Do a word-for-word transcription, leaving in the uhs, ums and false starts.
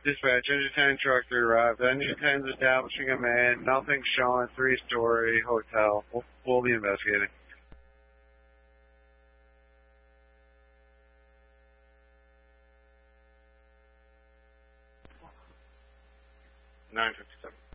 Dispatch, Engine ten truck three arrived. Engine ten's establishing a man. Nothing showing. Three-story hotel. We'll, we'll be investigating. nine fifty-seven.